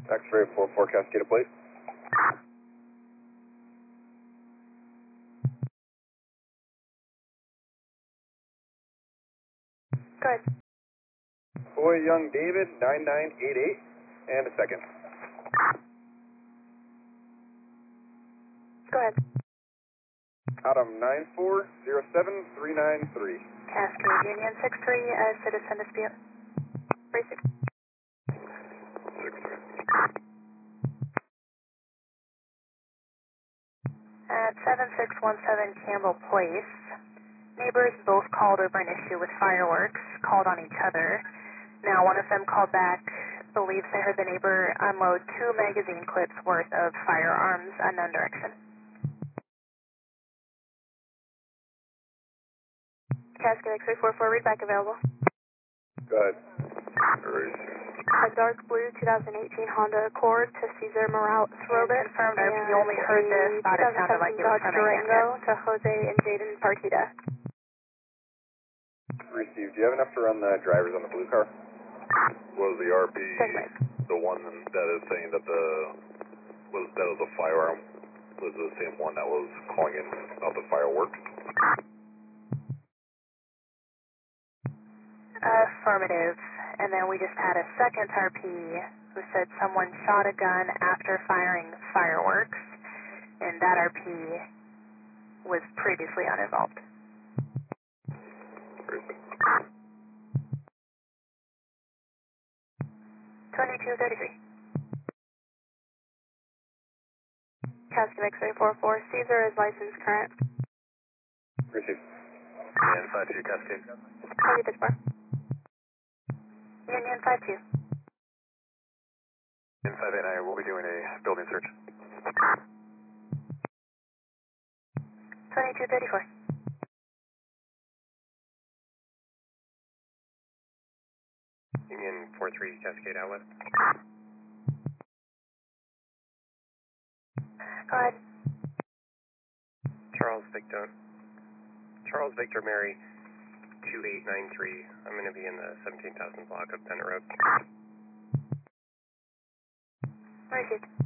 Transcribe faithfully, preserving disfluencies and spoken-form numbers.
X-ray four four Cascade plate. Go ahead. Boy Young David, nine nine eight eight, and a second. Go ahead. Adam nine four zero seven three nine three. Cascade Union six three, uh, citizen dispute. Receive. At seven six one seven Campbell Place, neighbors both called over an issue with fireworks, called on each other. Now one of them called back, believes they heard the neighbor unload two magazine clips worth of firearms, unknown direction. Cascade X-ray four four, readback available. Go ahead. A dark blue two thousand eighteen Honda Accord to Cesar Morales Robert. Confirmed R P only heard this, thought it sounded like it was from a Durango to Jose and Jaden Partida. Received. Do you have enough to run the drivers on the blue car? Was the R P Segment. the one that is saying that the was that was a firearm? Was the same one that was calling in about the fireworks? Affirmative. And then we just had a second R P who said someone shot a gun after firing fireworks, and that R P was previously uninvolved. twenty-two thirty-three. Cascade X-ray four four, Cesar is license current. Received. And five two Cascade. Copy this bar. Union five two. And five eight nine will be doing a building search. twenty-two thirty-four. Union four three Cascade outlet. Go ahead. Charles Victor. Charles Victor Mary two eight nine three. I'm going to be in the seventeen thousand block of Bennett Road. Received.